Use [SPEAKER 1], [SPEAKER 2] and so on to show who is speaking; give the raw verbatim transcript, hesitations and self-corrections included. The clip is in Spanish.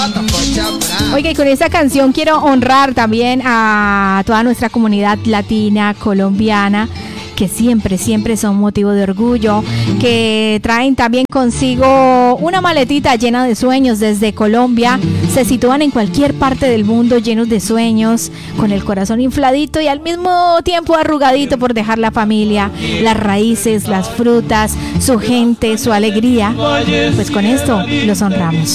[SPEAKER 1] Oiga, y con esta canción quiero honrar también a toda nuestra comunidad latina, colombiana, que siempre, siempre son motivo de orgullo, que traen también consigo una maletita llena de sueños desde Colombia, se sitúan en cualquier parte del mundo llenos de sueños, con el corazón infladito y al mismo tiempo arrugadito por dejar la familia, las raíces, las frutas, su gente, su alegría. Pues con esto los honramos.